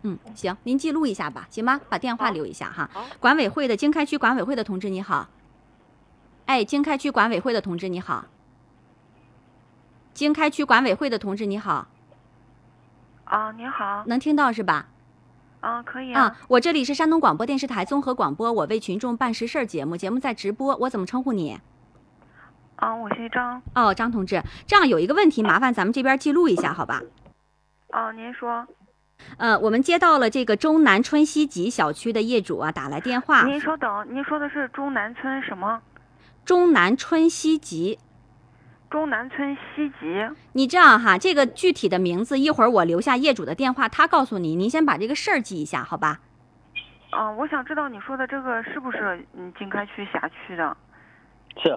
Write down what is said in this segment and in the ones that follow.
行，您记录一下吧，行吗？把电话留一下哈。 好管委会的经开区管委会的同志你好，哎，经开区管委会的同志你好，经开区管委会的同志你好， 啊，您好。 能听到是吧？ 啊，可以啊，我这里是山东广播电视台综合广播，我为群众办实事节目，节目在直播，我怎么称呼你？ 啊，我姓张。 哦，张同志，这样有一个问题，麻烦咱们这边记录一下，好吧？ 啊，您说。 我们接到了这个中南春熙集小区的业主啊打来电话。 您稍等，您说的是中南村什么？ 中南春熙集。 中南村西集。 你这样哈，这个具体的名字一会儿我留下业主的电话，他告诉你，您先把这个事儿记一下，好吧？ 啊，我想知道你说的这个是不是经开区辖区的？ 是。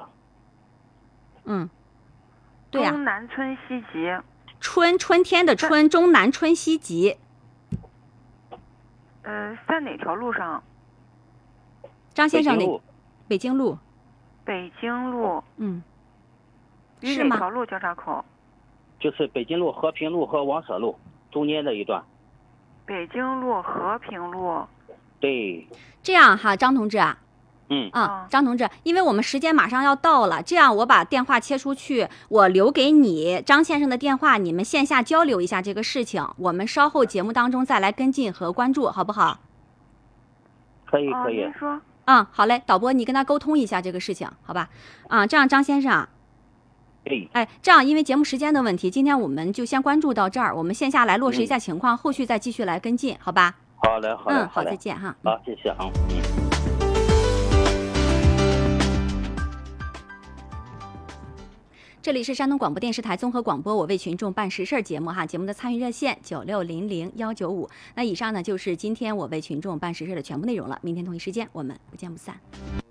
对呀。 中南村西集。 春天的春，中南春熙集。 在哪条路上？ 张先生， 北京路。 北京路。 是吗？ 哪条路交叉口？ 就是北京路、和平路和王舍路中间的一段。 北京路、和平路。 对。 这样哈，张同志啊。张同志，因为我们时间马上要到了，这样我把电话切出去，我留给你张先生的电话，你们线下交流一下这个事情，我们稍后节目当中再来跟进和关注，好不好？ 可以可以。 您说。 好嘞，导播你跟他沟通一下这个事情，好吧？这样张先生。这样因为节目时间的问题，今天我们就先关注到这儿，我们线下来落实一下情况，后续再继续来跟进，好吧？ 好嘞好嘞。 好，再见哈。 好，谢谢啊。 这里是山东广播电视台综合广播，我为群众办实事节目哈，节目的参与热线9600-195。那以上呢就是今天我为群众办实事的全部内容了，明天同一时间我们不见不散。